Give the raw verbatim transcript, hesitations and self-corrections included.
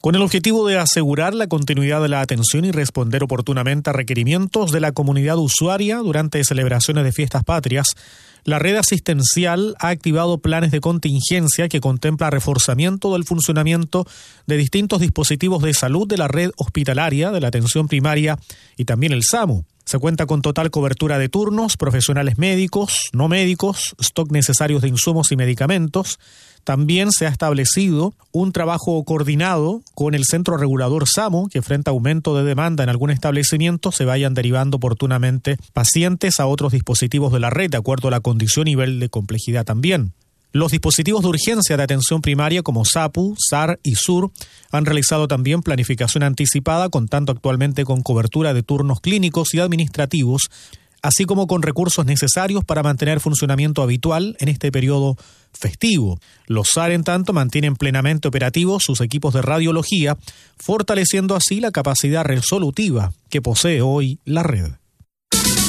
Con el objetivo de asegurar la continuidad de la atención y responder oportunamente a requerimientos de la comunidad usuaria durante celebraciones de fiestas patrias, la red asistencial ha activado planes de contingencia que contempla reforzamiento del funcionamiento de distintos dispositivos de salud de la red hospitalaria, de la atención primaria y también el SAMU. Se cuenta con total cobertura de turnos, profesionales médicos, no médicos, stock necesarios de insumos y medicamentos. También se ha establecido un trabajo coordinado con el Centro Regulador SAMU, que frente a aumento de demanda en algún establecimiento se vayan derivando oportunamente pacientes a otros dispositivos de la red, de acuerdo a la condición y nivel de complejidad también. Los dispositivos de urgencia de atención primaria como SAPU, SAR y SUR han realizado también planificación anticipada, contando actualmente con cobertura de turnos clínicos y administrativos, así como con recursos necesarios para mantener funcionamiento habitual en este periodo festivo. Los SAR, en tanto, mantienen plenamente operativos sus equipos de radiología, fortaleciendo así la capacidad resolutiva que posee hoy la red.